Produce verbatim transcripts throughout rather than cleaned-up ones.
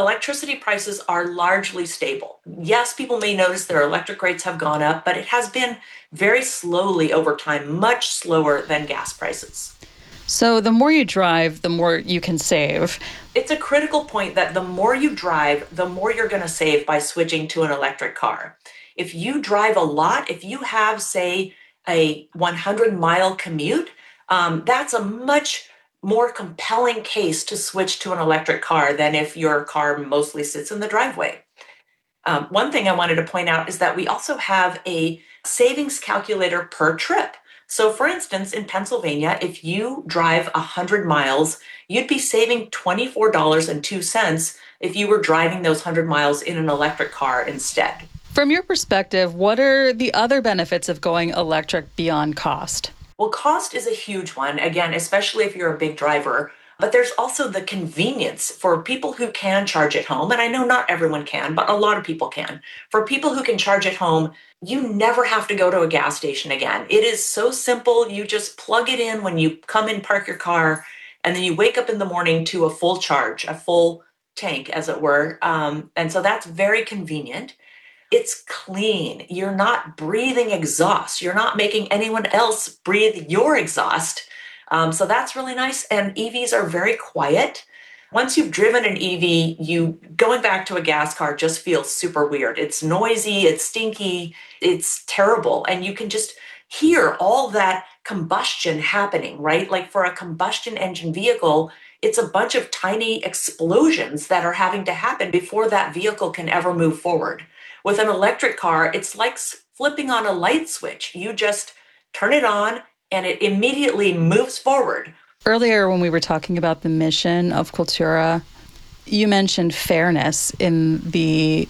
electricity prices are largely stable. Yes, people may notice their electric rates have gone up, but it has been very slowly over time, much slower than gas prices. So the more you drive, the more you can save. It's a critical point that the more you drive, the more you're going to save by switching to an electric car. If you drive a lot, if you have, say, a one hundred mile commute, um, that's a much more compelling case to switch to an electric car than if your car mostly sits in the driveway. Um, one thing I wanted to point out is that we also have a savings calculator per trip. So, for instance, in Pennsylvania, if you drive one hundred miles, you'd be saving twenty-four dollars and two cents if you were driving those one hundred miles in an electric car instead. From your perspective, what are the other benefits of going electric beyond cost? Well, cost is a huge one, again, especially if you're a big driver. But there's also the convenience for people who can charge at home. And I know not everyone can, but a lot of people can. For people who can charge at home, you never have to go to a gas station again. It is so simple. You just plug it in when you come in, park your car, and then you wake up in the morning to a full charge, a full tank, as it were. Um, and so that's very convenient. It's clean. You're not breathing exhaust. You're not making anyone else breathe your exhaust. Um, so that's really nice. And E Vs are very quiet. Once you've driven an E V, you going back to a gas car just feels super weird. It's noisy, it's stinky, it's terrible. And you can just hear all that combustion happening, right? Like for a combustion engine vehicle, it's a bunch of tiny explosions that are having to happen before that vehicle can ever move forward. With an electric car, it's like flipping on a light switch. You just turn it on and it immediately moves forward. Earlier, when we were talking about the mission of Cultura, you mentioned fairness in the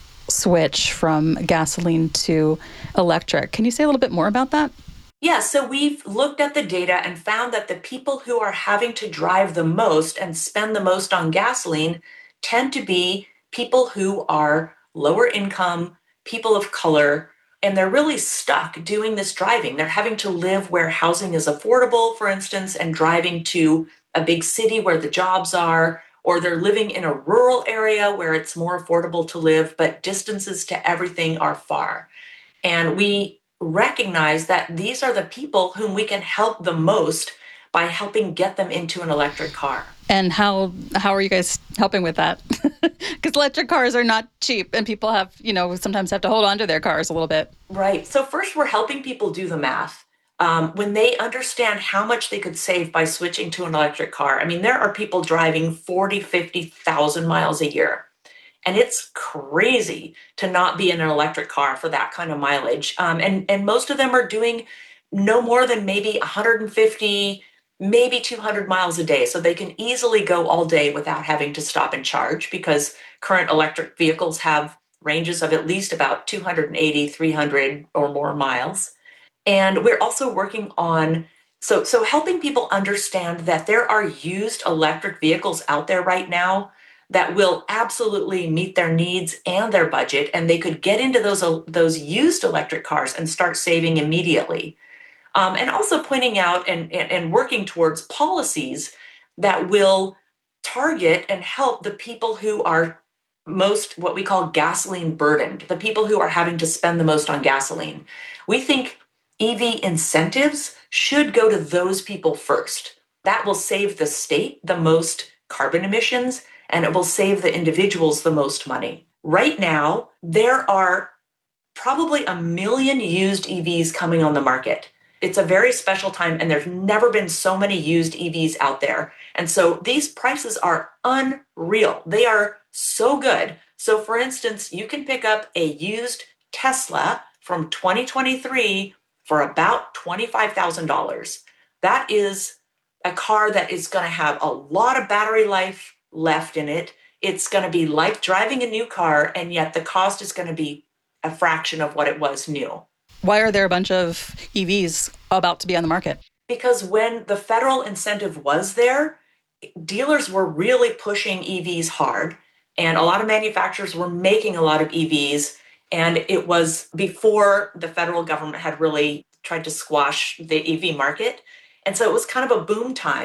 switch from gasoline to electric. Can you say a little bit more about that? Yeah, so we've looked at the data and found that the people who are having to drive the most and spend the most on gasoline tend to be people who are lower income, people of color, and they're really stuck doing this driving. They're having to live where housing is affordable, for instance, and driving to a big city where the jobs are, or they're living in a rural area where it's more affordable to live, but distances to everything are far. And we recognize that these are the people whom we can help the most by helping get them into an electric car. And how how are you guys helping with that? Because electric cars are not cheap, and people have, you know, sometimes have to hold on to their cars a little bit. Right. So first, we're helping people do the math. Um, when they understand how much they could save by switching to an electric car. I mean, there are people driving forty, fifty thousand miles a year. And it's crazy to not be in an electric car for that kind of mileage. Um, and, and most of them are doing no more than maybe one hundred fifty, maybe two hundred miles a day. So they can easily go all day without having to stop and charge because current electric vehicles have ranges of at least about two hundred eighty, three hundred or more miles. And we're also working on so so helping people understand that there are used electric vehicles out there right now that will absolutely meet their needs and their budget, and they could get into those uh, those used electric cars and start saving immediately. Um, and also pointing out and, and, and working towards policies that will target and help the people who are most what we call gasoline burdened, the people who are having to spend the most on gasoline. We think E V incentives should go to those people first. That will save the state the most carbon emissions and it will save the individuals the most money. Right now, there are probably a million used E Vs coming on the market. It's a very special time, and there's never been so many used E Vs out there. And so these prices are unreal. They are so good. So, for instance, you can pick up a used Tesla from twenty twenty-three for about twenty-five thousand dollars. That is a car that is going to have a lot of battery life left in it. It's going to be like driving a new car, and yet the cost is going to be a fraction of what it was new. Why are there a bunch of E Vs about to be on the market? Because when the federal incentive was there, dealers were really pushing E Vs hard, and a lot of manufacturers were making a lot of E Vs. And it was before the federal government had really tried to squash the E V market. And so it was kind of a boom time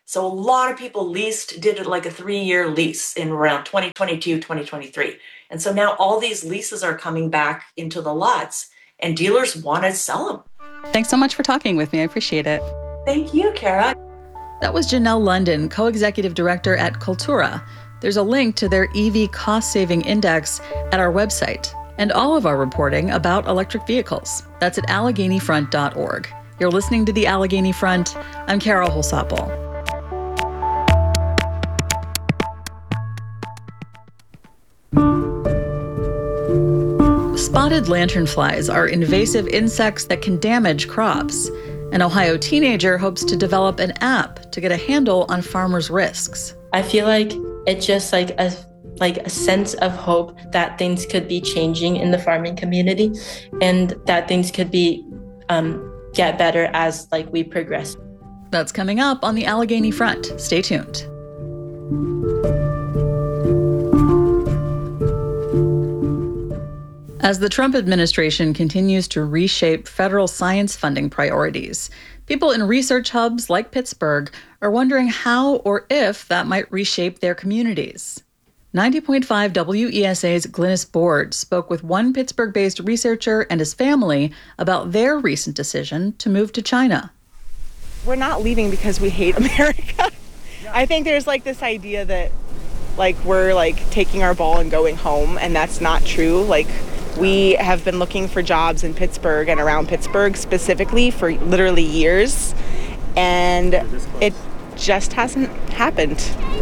So a lot of people leased, did it like a three-year lease in around twenty twenty-two, twenty twenty-three. And so now all these leases are coming back into the lots and dealers want to sell them. Thanks so much for talking with me. I appreciate it. Thank you, Kara. That was Janelle London, co-executive director at Kultura. There's a link to their E V cost-saving index at our website and all of our reporting about electric vehicles. That's at allegheny front dot org. You're listening to The Allegheny Front. I'm Carol Holsapple. Spotted lanternflies are invasive insects that can damage crops. An Ohio teenager hopes to develop an app to get a handle on farmers' risks. I feel like it's just like a like a sense of hope that things could be changing in the farming community and that things could be um, get better as like we progress. That's coming up on the Allegheny Front. Stay tuned. As the Trump administration continues to reshape federal science funding priorities, people in research hubs like Pittsburgh are wondering how or if that might reshape their communities. ninety point five W E S A's Glynis Board spoke with one Pittsburgh-based researcher and his family about their recent decision to move to China. We're not leaving because we hate America. I think there's like this idea that like we're like taking our ball and going home, and that's not true. Like, we have been looking for jobs in Pittsburgh and around Pittsburgh specifically for literally years, and it just hasn't happened.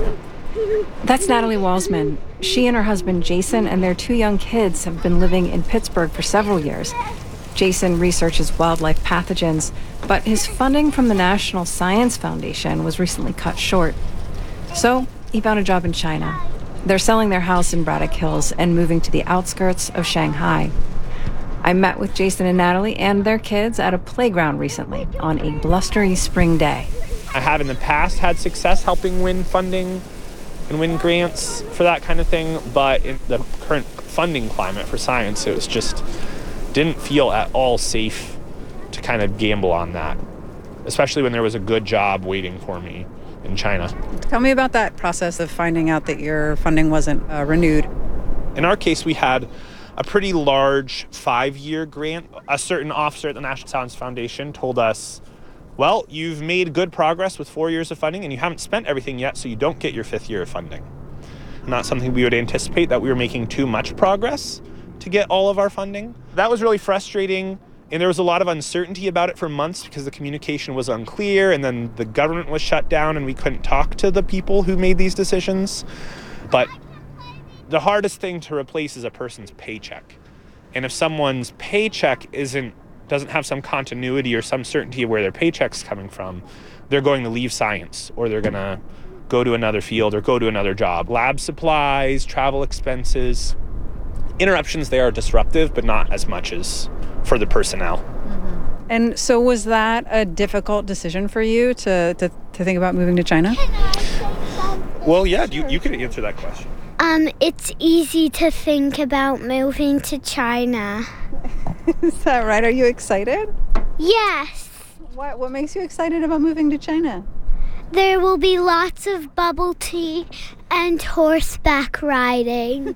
That's Natalie Walsman. She and her husband Jason and their two young kids have been living in Pittsburgh for several years. Jason researches wildlife pathogens, but his funding from the National Science Foundation was recently cut short. So he found a job in China. They're selling their house in Braddock Hills and moving to the outskirts of Shanghai. I met with Jason and Natalie and their kids at a playground recently on a blustery spring day. I have in the past had success helping win funding and win grants for that kind of thing, but in the current funding climate for science, it was just didn't feel at all safe to kind of gamble on that, especially when there was a good job waiting for me in China. Tell me about that process of finding out that your funding wasn't uh, renewed. In our case, we had a pretty large five-year grant. A certain officer at the National Science Foundation told us, well, you've made good progress with four years of funding and you haven't spent everything yet, so you don't get your fifth year of funding. Not something we would anticipate, that we were making too much progress to get all of our funding. That was really frustrating. And there was a lot of uncertainty about it for months because the communication was unclear, and then the government was shut down and we couldn't talk to the people who made these decisions. But the hardest thing to replace is a person's paycheck. And if someone's paycheck isn't doesn't have some continuity or some certainty of where their paycheck's coming from, they're going to leave science, or they're going to go to another field or go to another job. Lab supplies, travel expenses, interruptions, they are disruptive, but not as much as for the personnel. Mm-hmm. And so was that a difficult decision for you to, to, to think about moving to China? Well, yeah, you, you could answer that question. Um, it's easy to think about moving to China. Is that right? Are you excited? Yes. What, what makes you excited about moving to China? There will be lots of bubble tea and horseback riding.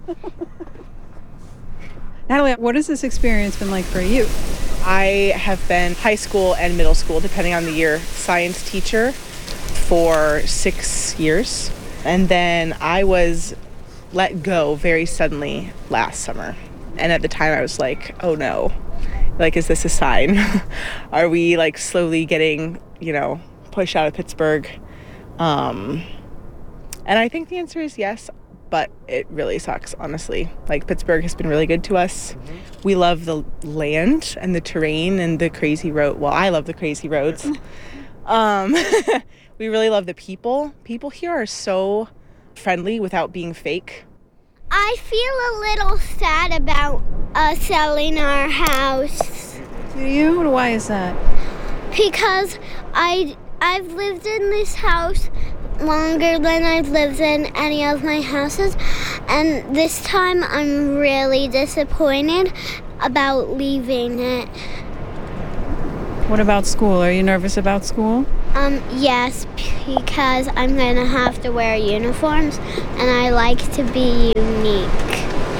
Natalie, what has this experience been like for you? I have been high school and middle school, depending on the year, science teacher for six years. And then I was let go very suddenly last summer. And at the time I was like, oh no, like, is this a sign? Are we like slowly getting, you know, pushed out of Pittsburgh? Um, and I think the answer is yes. But it really sucks, honestly. Like, Pittsburgh has been really good to us. Mm-hmm. We love the land and the terrain and the crazy road. Well, I love the crazy roads. um, we really love the people. People here are so friendly without being fake. I feel a little sad about us selling our house. Do you? Why is that? Because I, I've lived in this house longer than I've lived in any of my houses, and this time I'm really disappointed about leaving it. What about school? Are you nervous about school? Um, yes, because I'm gonna have to wear uniforms, and I like to be unique.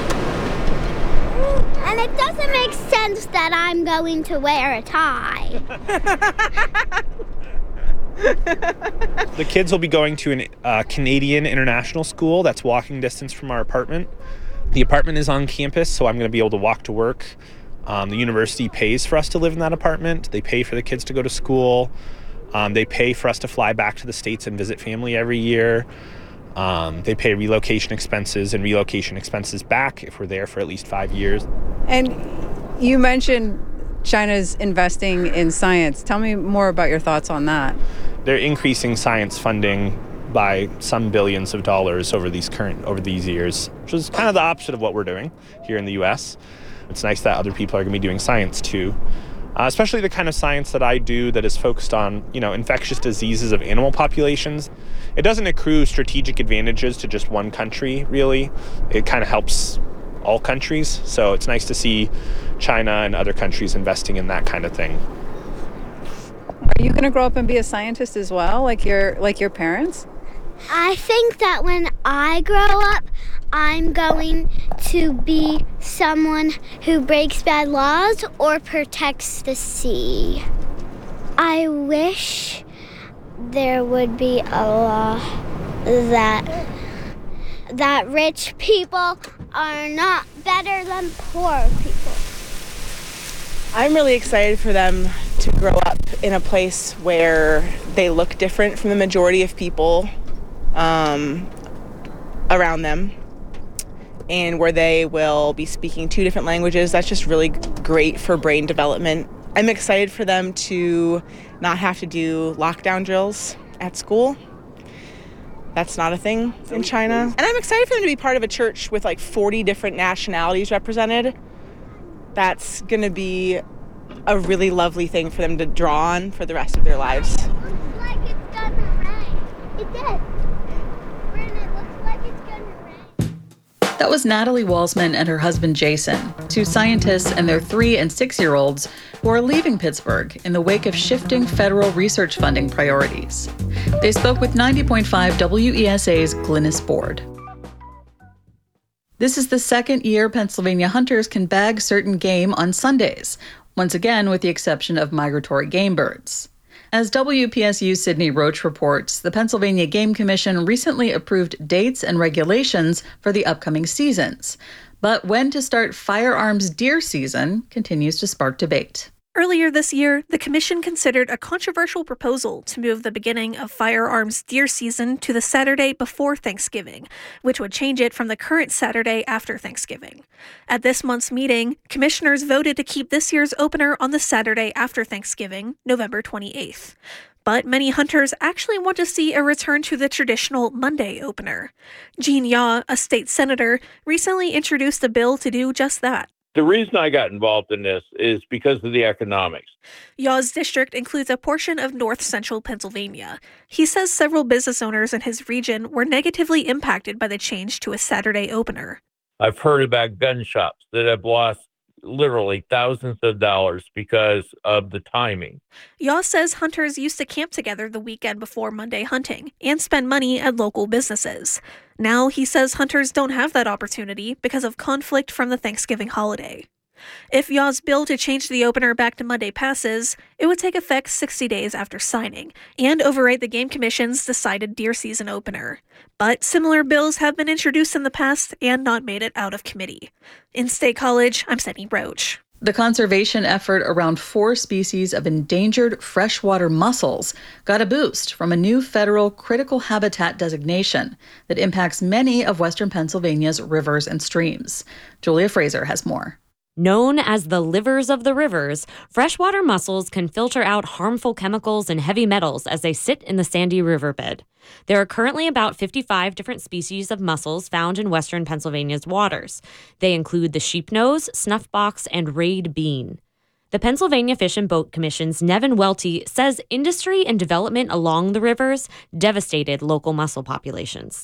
And it doesn't make sense that I'm going to wear a tie. The kids will be going to a uh, Canadian international school that's walking distance from our apartment. The apartment is on campus, so I'm going to be able to walk to work. Um, the university pays for us to live in that apartment. They pay for the kids to go to school. Um, they pay for us to fly back to the States and visit family every year. Um, they pay relocation expenses and relocation expenses back if we're there for at least five years. And you mentioned China's investing in science. Tell me more about your thoughts on that. They're increasing science funding by some billions of dollars over these current over these years, which is kind of the opposite of what we're doing here in the U S. It's nice that other people are going to be doing science too, uh, especially the kind of science that I do that is focused on, you know, infectious diseases of animal populations. It doesn't accrue strategic advantages to just one country, really. It kind of helps all countries. So it's nice to see China and other countries investing in that kind of thing. Are you going to grow up and be a scientist as well, like your like your parents? I think that when I grow up, I'm going to be someone who breaks bad laws or protects the sea. I wish there would be a law that that rich people are not better than poor people. I'm really excited for them to grow up in a place where they look different from the majority of people um, around them, and where they will be speaking two different languages. That's just really great for brain development. I'm excited for them to not have to do lockdown drills at school. That's not a thing in China. And I'm excited for them to be part of a church with like forty different nationalities represented. That's going to be a really lovely thing for them to draw on for the rest of their lives. It looks like it's gonna rain. It did. Bryn, it looks like it's gonna rain. That was Natalie Walsman and her husband Jason, two scientists and their three and six-year-olds who are leaving Pittsburgh in the wake of shifting federal research funding priorities. They spoke with ninety point five W E S A's Glynis Board. This is the second year Pennsylvania hunters can bag certain game on Sundays, once again with the exception of migratory game birds. As W P S U's Sydney Roach reports, the Pennsylvania Game Commission recently approved dates and regulations for the upcoming seasons. But when to start firearms deer season continues to spark debate. Earlier this year, the Commission considered a controversial proposal to move the beginning of firearms deer season to the Saturday before Thanksgiving, which would change it from the current Saturday after Thanksgiving. At this month's meeting, commissioners voted to keep this year's opener on the Saturday after Thanksgiving, November twenty-eighth. But many hunters actually want to see a return to the traditional Monday opener. Gene Yaw, a state senator, recently introduced a bill to do just that. The reason I got involved in this is because of the economics. Yaw's district includes a portion of north central Pennsylvania. He says several business owners in his region were negatively impacted by the change to a Saturday opener. I've heard about gun shops that have lost literally thousands of dollars because of the timing. Yaw says hunters used to camp together the weekend before Monday hunting and spend money at local businesses. Now he says hunters don't have that opportunity because of conflict from the Thanksgiving holiday. If Yaw's bill to change the opener back to Monday passes, it would take effect sixty days after signing and override the Game Commission's decided deer season opener. But similar bills have been introduced in the past and not made it out of committee. In State College, I'm Sydney Roach. The conservation effort around four species of endangered freshwater mussels got a boost from a new federal critical habitat designation that impacts many of Western Pennsylvania's rivers and streams. Julia Fraser has more. Known as the livers of the rivers, freshwater mussels can filter out harmful chemicals and heavy metals as they sit in the sandy riverbed. There are currently about fifty-five different species of mussels found in western Pennsylvania's waters. They include the sheepnose, snuffbox, and rayed bean. The Pennsylvania Fish and Boat Commission's Nevin Welty says industry and development along the rivers devastated local mussel populations.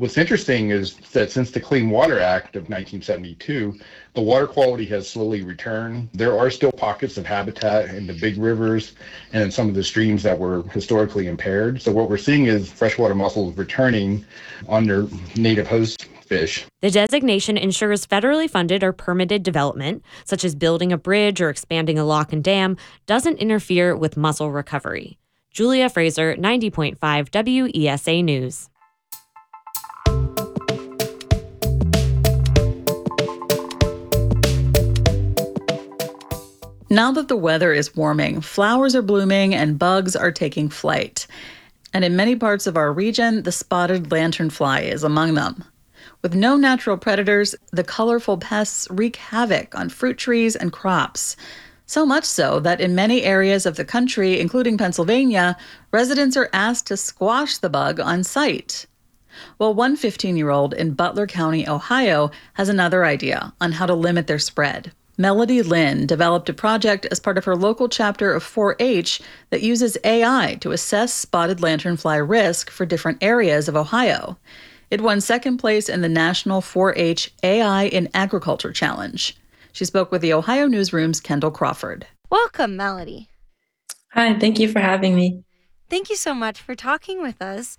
What's interesting is that since the Clean Water Act of nineteen seventy-two, the water quality has slowly returned. There are still pockets of habitat in the big rivers and in some of the streams that were historically impaired. So what we're seeing is freshwater mussels returning on their native host fish. The designation ensures federally funded or permitted development, such as building a bridge or expanding a lock and dam, doesn't interfere with mussel recovery. Julia Fraser, ninety point five W E S A News. Now that the weather is warming, flowers are blooming and bugs are taking flight. And in many parts of our region, the spotted lanternfly is among them. With no natural predators, the colorful pests wreak havoc on fruit trees and crops. So much so that in many areas of the country, including Pennsylvania, residents are asked to squash the bug on site. Well, one fifteen-year-old in Butler County, Ohio, has another idea on how to limit their spread. Melody Lynn developed a project as part of her local chapter of four H that uses A I to assess spotted lanternfly risk for different areas of Ohio. It won second place in the National four H A I in Agriculture Challenge. She spoke with the Ohio Newsroom's Kendall Crawford. Welcome, Melody. Hi, thank you for having me. Thank you so much for talking with us.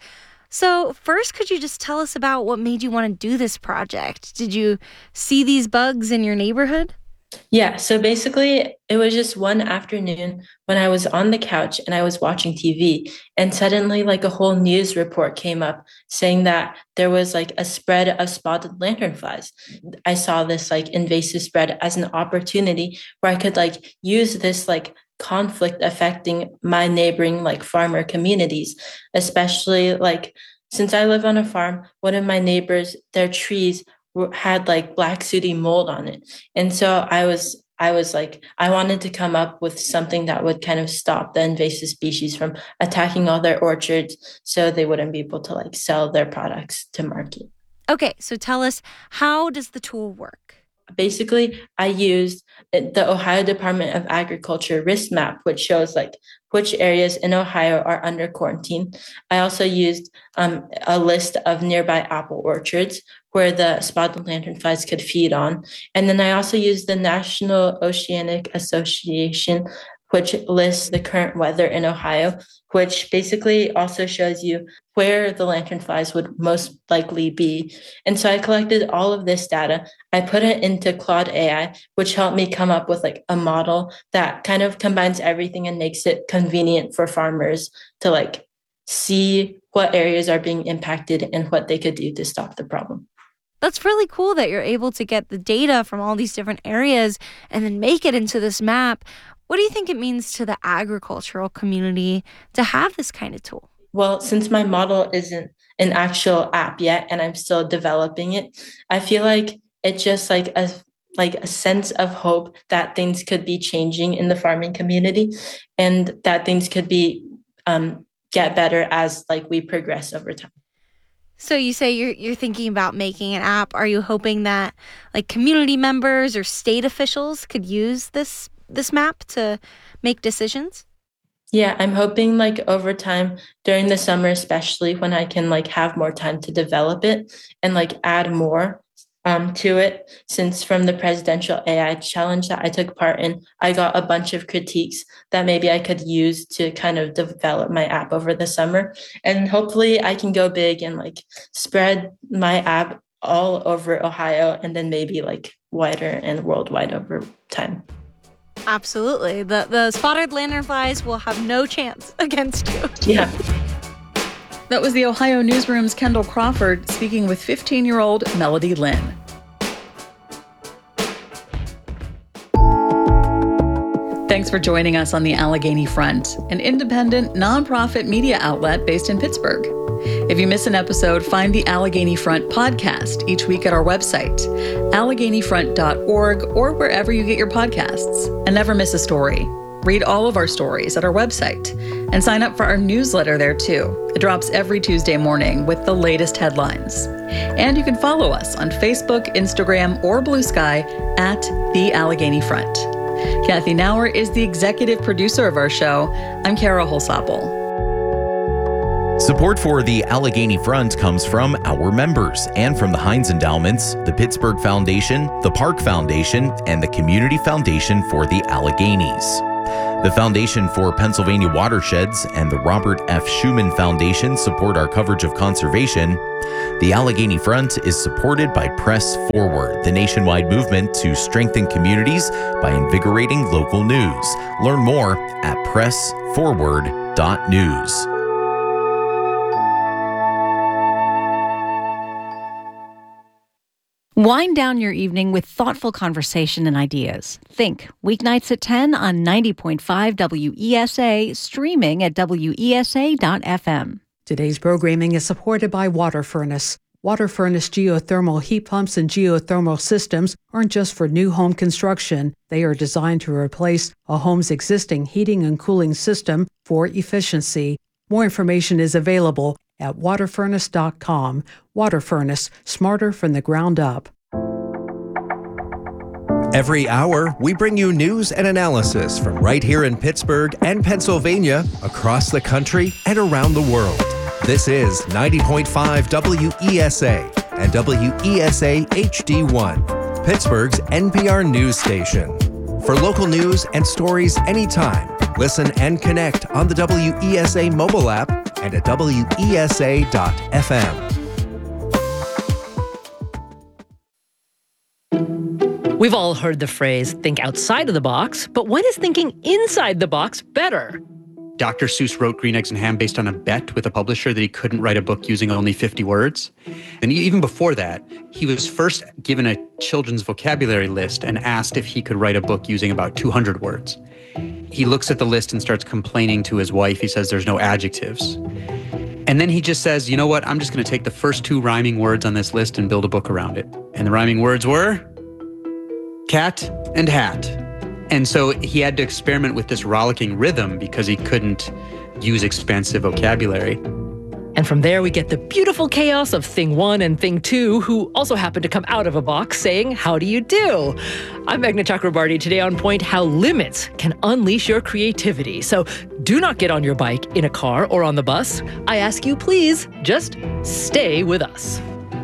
So first, could you just tell us about what made you want to do this project? Did you see these bugs in your neighborhood? Yeah, so basically, it was just one afternoon when I was on the couch and I was watching T V, and suddenly, like, a whole news report came up saying that there was like a spread of spotted lanternflies. I saw this like invasive spread as an opportunity where I could like use this like conflict affecting my neighboring like farmer communities, especially like since I live on a farm. One of my neighbors, their trees had like black sooty mold on it. And so I was, I was like, I wanted to come up with something that would kind of stop the invasive species from attacking all their orchards so they wouldn't be able to like sell their products to market. Okay, so tell us, how does the tool work? Basically, I used the Ohio Department of Agriculture risk map, which shows like which areas in Ohio are under quarantine. I also used um, a list of nearby apple orchards where the spotted lanternflies could feed on. And then I also used the National Oceanic Association, which lists the current weather in Ohio, which basically also shows you where the lanternflies would most likely be. And so I collected all of this data. I put it into Claude A I, which helped me come up with like a model that kind of combines everything and makes it convenient for farmers to like see what areas are being impacted and what they could do to stop the problem. That's really cool that you're able to get the data from all these different areas and then make it into this map. What do you think it means to the agricultural community to have this kind of tool? Well, since my model isn't an actual app yet and I'm still developing it, I feel like it's just like a like a sense of hope that things could be changing in the farming community and that things could be um, get better as like we progress over time. So you say you're you're thinking about making an app. Are you hoping that like community members or state officials could use this this map to make decisions? Yeah, I'm hoping like over time during the summer, especially when I can like have more time to develop it and like add more um, to it. Since from the presidential A I challenge that I took part in, I got a bunch of critiques that maybe I could use to kind of develop my app over the summer. And hopefully I can go big and like spread my app all over Ohio and then maybe like wider and worldwide over time. Absolutely. The the spotted lanternflies will have no chance against you. Yeah. That was the Ohio Newsroom's Kendall Crawford speaking with fifteen-year-old Melody Lynn. Thanks for joining us on the Allegheny Front, an independent, nonprofit media outlet based in Pittsburgh. If you miss an episode, find the Allegheny Front podcast each week at our website, allegheny front dot org, or wherever you get your podcasts. And never miss a story. Read all of our stories at our website and sign up for our newsletter there too. It drops every Tuesday morning with the latest headlines. And you can follow us on Facebook, Instagram, or Blue Sky at The Allegheny Front. Kathy Nauer is the executive producer of our show. I'm Kara Holsapple. Support for the Allegheny Front comes from our members and from the Heinz Endowments, the Pittsburgh Foundation, the Park Foundation, and the Community Foundation for the Alleghenies. The Foundation for Pennsylvania Watersheds and the Robert F. Schuman Foundation support our coverage of conservation. The Allegheny Front is supported by Press Forward, the nationwide movement to strengthen communities by invigorating local news. Learn more at press forward dot news. Wind down your evening with thoughtful conversation and ideas. Think weeknights at ten on ninety point five W E S A, streaming at W E S A dot F M. Today's programming is supported by Water Furnace. Water Furnace geothermal heat pumps and geothermal systems aren't just for new home construction. They are designed to replace a home's existing heating and cooling system for efficiency. More information is available at water furnace dot com. Water Furnace, smarter from the ground up. Every hour, we bring you news and analysis from right here in Pittsburgh and Pennsylvania, across the country, and around the world. This is ninety point five W E S A and W E S A H D one, Pittsburgh's N P R news station. For local news and stories anytime, listen and connect on the W E S A mobile app and at W E S A dot F M. We've all heard the phrase, think outside of the box, but when is thinking inside the box better? Doctor Seuss wrote Green Eggs and Ham based on a bet with a publisher that he couldn't write a book using only fifty words. And even before that, he was first given a children's vocabulary list and asked if he could write a book using about two hundred words. He looks at the list and starts complaining to his wife. He says there's no adjectives. And then he just says, you know what, I'm just going to take the first two rhyming words on this list and build a book around it. And the rhyming words were cat and hat. And so he had to experiment with this rollicking rhythm because he couldn't use expansive vocabulary. And from there, we get the beautiful chaos of Thing One and Thing Two, who also happen to come out of a box saying, how do you do? I'm Meghna Chakrabarty. Today on Point, how limits can unleash your creativity. So do not get on your bike, in a car, or on the bus. I ask you, please, just stay with us.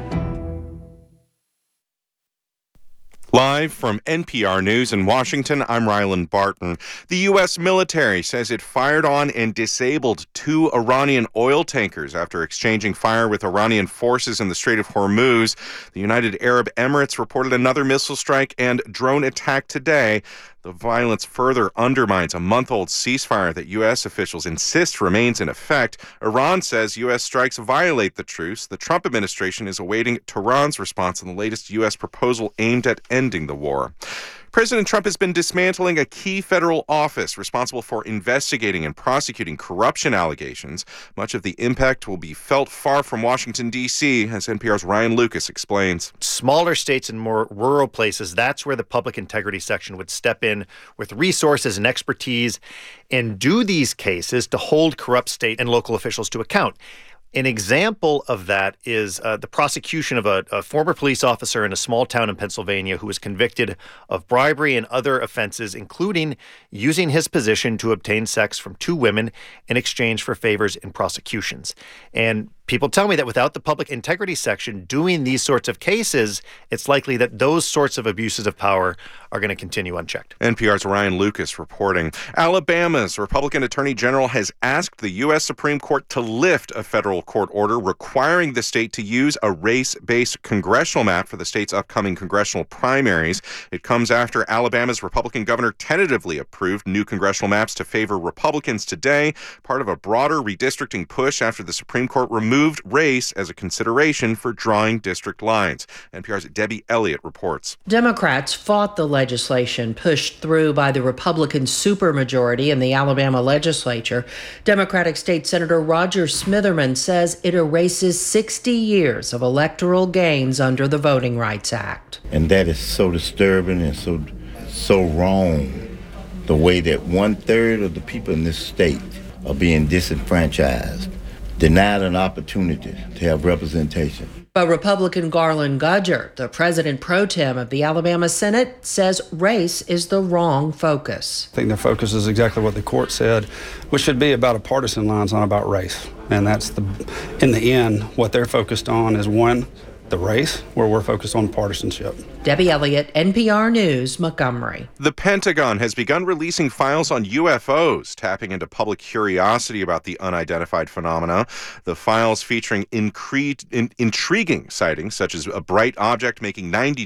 Live from N P R News in Washington, I'm Ryland Barton. The U S military says it fired on and disabled two Iranian oil tankers after exchanging fire with Iranian forces in the Strait of Hormuz. The United Arab Emirates reported another missile strike and drone attack today. The violence further undermines a month-old ceasefire that U S officials insist remains in effect. Iran says U S strikes violate the truce. The Trump administration is awaiting Tehran's response on the latest U S proposal aimed at ending the war. President Trump has been dismantling a key federal office responsible for investigating and prosecuting corruption allegations. Much of the impact will be felt far from Washington, D C, as N P R's Ryan Lucas explains. Smaller states and more rural places, that's where the public integrity section would step in with resources and expertise and do these cases to hold corrupt state and local officials to account. An example of that is uh, the prosecution of a, a former police officer in a small town in Pennsylvania who was convicted of bribery and other offenses, including using his position to obtain sex from two women in exchange for favors in prosecutions. And people tell me that without the public integrity section doing these sorts of cases, it's likely that those sorts of abuses of power are going to continue unchecked. N P R's Ryan Lucas reporting. Alabama's Republican Attorney General has asked the U S Supreme Court to lift a federal court order requiring the state to use a race-based congressional map for the state's upcoming congressional primaries. It comes after Alabama's Republican governor tentatively approved new congressional maps to favor Republicans today, part of a broader redistricting push after the Supreme Court removed race as a consideration for drawing district lines. N P R's Debbie Elliott reports. Democrats fought the legislation pushed through by the Republican supermajority in the Alabama legislature. Democratic State Senator Roger Smitherman says it erases sixty years of electoral gains under the Voting Rights Act. And that is so disturbing and so so wrong, the way that one-third of the people in this state are being disenfranchised, denied an opportunity to have representation. But Republican Garland Gudger, the president pro tem of the Alabama Senate, says race is the wrong focus. I think their focus is exactly what the court said, which should be about a partisan line, not about race. And that's the, in the end, what they're focused on is one, the race, where we're focused on partisanship. Debbie Elliott, N P R News, Montgomery. The Pentagon has begun releasing files on U F Os, tapping into public curiosity about the unidentified phenomena. The files featuring incre- in- intriguing sightings, such as a bright object making ninety